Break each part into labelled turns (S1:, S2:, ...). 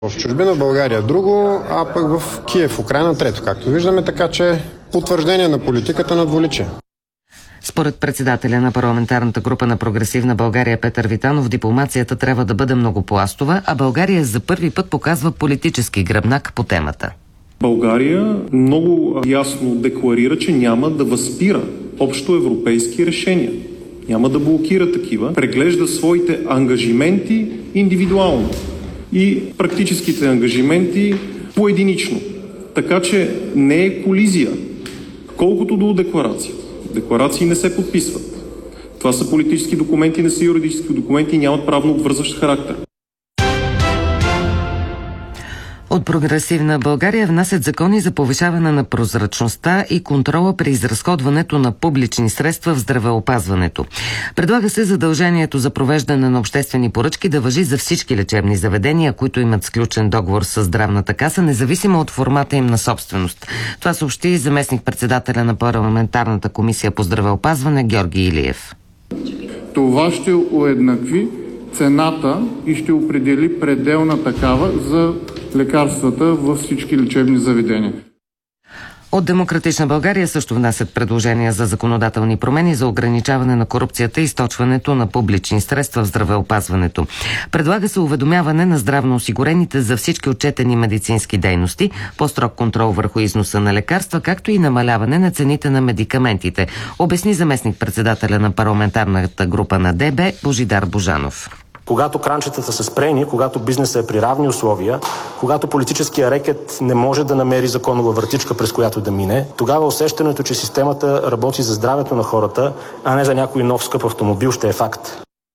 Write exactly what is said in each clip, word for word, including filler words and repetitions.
S1: В чужбина, България друго, а пък в Киев, Украйна трето, както виждаме, така че потвърждение на политиката на двуличие.
S2: Според председателя на парламентарната група на Прогресивна България Петър Витанов, дипломацията трябва да бъде многопластова, а България за първи път показва политически гръбнак по темата.
S3: България много ясно декларира, че няма да възпира общо европейски решения. Няма да блокира такива. Преглежда своите ангажименти индивидуално и практическите ангажименти поединично. Така че не е колизия. Колкото до декларацията. Декларации не се подписват. Това са политически документи, не са юридически документи и нямат правно обвързващ характер.
S2: От Прогресивна България внасят закони за повишаване на прозрачността и контрола при изразходването на публични средства в здравеопазването. Предлага се задължението за провеждане на обществени поръчки да важи за всички лечебни заведения, които имат сключен договор с здравната каса, независимо от формата им на собственост. Това съобщи заместник-председателя на парламентарната комисия по здравеопазване Георги Илиев.
S4: Това ще уеднакви цената и ще определи пределна такава за лекарствата във всички лечебни заведения.
S2: От Демократична България също внасят предложения за законодателни промени за ограничаване на корупцията и източването на публични средства в здравеопазването. Предлага се уведомяване на здравноосигурените за всички отчетени медицински дейности, по-строг контрол върху износа на лекарства, както и намаляване на цените на медикаментите, обясни заместник-председателя на парламентарната група на Д Б Божидар Божанов.
S5: Когато кранчетата са спрени, когато бизнесът е при равни условия, когато политическия рекет не може да намери законова вратичка, през която да мине, тогава усещането, че системата работи за здравето на хората, а не за някой нов скъп автомобил, ще е факт.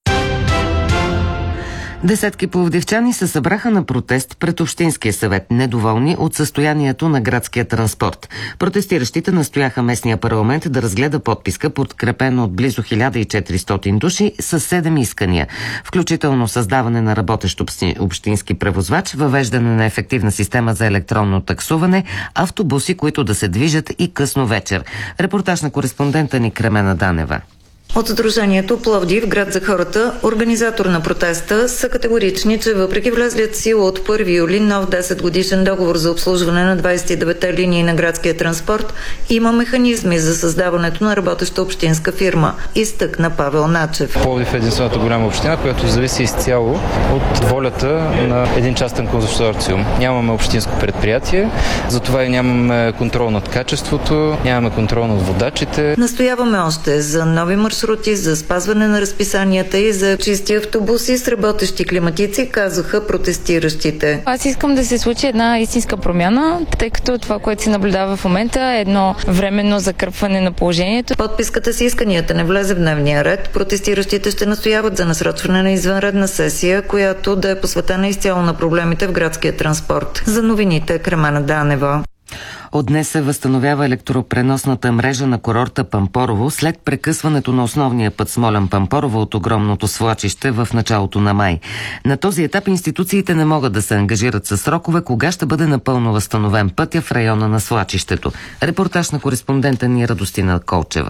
S2: Десетки пловдивчани се събраха на протест пред Общинския съвет, недоволни от състоянието на градския транспорт. Протестиращите настояха местния парламент да разгледа подписка, подкрепена от близо хиляда и четиристотин души, с седем искания, включително създаване на работещ общински превозвач, въвеждане на ефективна система за електронно таксуване, автобуси, които да се движат и късно вечер. Репортаж на кореспондента ни Кремена Данева.
S6: От Сдружението Пловдив, град за хората, организатор на протеста, са категорични, че въпреки влезлият сила от първи юли нов десет годишен договор за обслужване на двадесет и деветте линии на градския транспорт, има механизми за създаването на работеща общинска фирма, изтъкна Павел Начев.
S7: Пловдив е единствената голяма община, която зависи изцяло от волята на един частен консорциум. Нямаме общинско предприятие, затова и нямаме контрол над качеството, нямаме контрол над водачите.
S6: Настояваме още за нови маршрути, за спазване на разписанията и за чисти автобуси с работещи климатици, казаха протестиращите.
S8: Аз искам да се случи една истинска промяна, тъй като това, което се наблюдава в момента, е едно временно закърпване на положението.
S6: Подписката с исканията не влезе в дневния ред. Протестиращите ще настояват за насрочване на извънредна сесия, която да е посветена изцяло на проблемите в градския транспорт. За новините Кремена Данева.
S2: От днес се възстановява електропреносната мрежа на курорта Пампорово след прекъсването на основния път Смолян-Пампорово от огромното свлачище в началото на май. На този етап институциите не могат да се ангажират със срокове кога ще бъде напълно възстановен пътя в района на свлачището. Репортаж на кореспондента ни Радостина Колчева.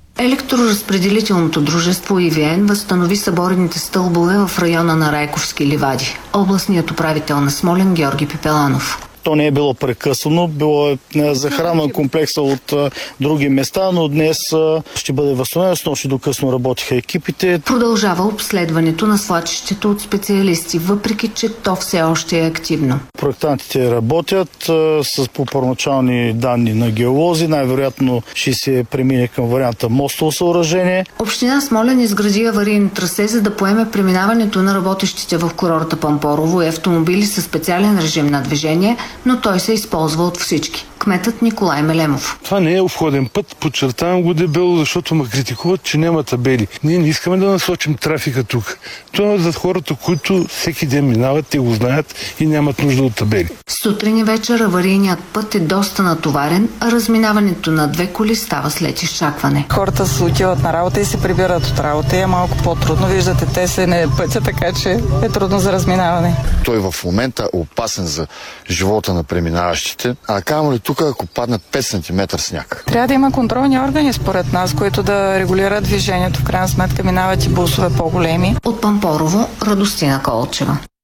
S9: Електроразпределителното дружество И В Н възстанови съборените стълбове в района на Райковски ливади. Областният управител на Смолян Георги Пепеланов.
S10: То не е било прекъсано, било е захранван комплекса от а, други места, но днес а, ще бъде възстановено. С нощи до късно работиха екипите.
S9: Продължава обследването на свлачището от специалисти, въпреки че то все още е активно.
S10: Проектантите работят а, с по първоначални данни на геолози. Най-вероятно ще се премине към варианта мостово съоръжение.
S9: Община Смолян изгради аварийно трасе, за да поеме преминаването на работещите в курорта Пампорово и автомобили със специален режим на движение, но той се използва от всички. Кметът Николай Мелемов.
S11: Това не е обходен път, подчертавам го дебело, защото ме критикуват, че няма табели. Ние не искаме да насочим трафика тук. Това е за хората, които всеки ден минават, те го знаят и нямат нужда от табели.
S9: Сутрин и вечер аварийният път е доста натоварен, а разминаването на две коли става след изчакване.
S12: Хората се отиват на работа и се прибират от работа и е малко по-трудно. Виждате, те се не пътя, така че е трудно за разминаване.
S13: Той в момента е опасен за живота на преминаващите, а камо ли тук, ако паднат пет сантиметра сняг?
S12: Трябва да има контролни органи според нас, които да регулират движението. В крайна сметка минават и бусове по-големи.
S9: От Пампорово, Радостина Колчева.